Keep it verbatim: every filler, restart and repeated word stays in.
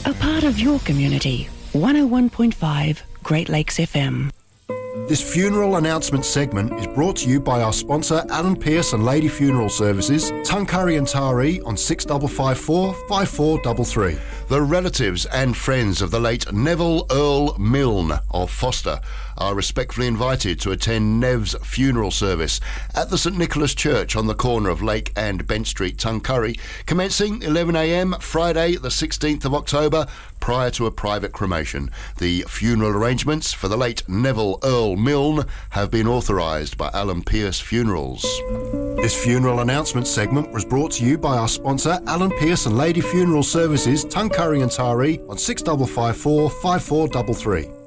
A part of your community. one oh one point five Great Lakes F M. This funeral announcement segment is brought to you by our sponsor Alan Pearce and Lady Funeral Services, Tuncurry and Taree on six five five four, five four three three. The relatives and friends of the late Neville Earl Milne of Foster are respectfully invited to attend Nev's funeral service at the St Nicholas Church on the corner of Lake and Bent Street, Tuncurry, commencing eleven a m Friday the sixteenth of October, prior to a private cremation. The funeral arrangements for the late Neville Earl Milne have been authorised by Alan Pearce Funerals. This funeral announcement segment was brought to you by our sponsor Alan Pearce and Lady Funeral Services, Tuncurry and Taree on six five five four, five four three three.